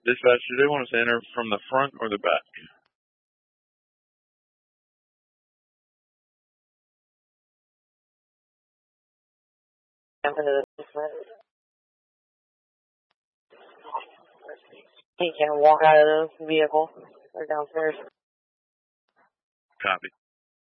Dispatch, do they want us to enter from the front or the back? He can walk out of the vehicle or downstairs. Copy.